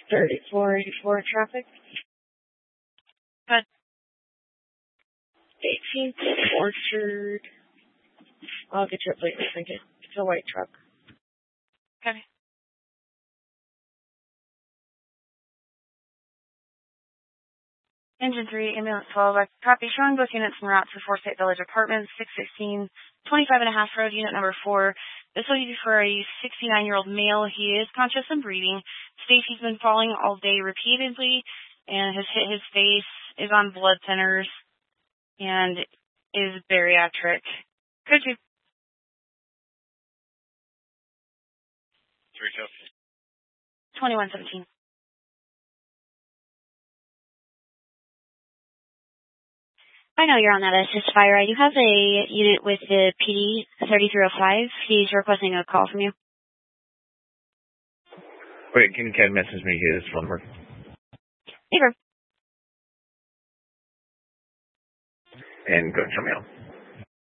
3484 traffic. Good. 18th Orchard. I'll get your plate in a second. It's a white truck. Okay. Engine 3, ambulance 12, copy, showing both units en route to Forsyth Village Apartments, 616, 25 and a half road, unit number 4. This will be for a 69-year-old male. He is conscious and breathing. States he's been falling all day repeatedly and has hit his face, is on blood thinners, and is bariatric. Could you? 2117. I know you're on that assist fire. I do have a unit with the PD 3305. He's requesting a call from you. Wait, can you message me his phone number? Sure. And go and show me out.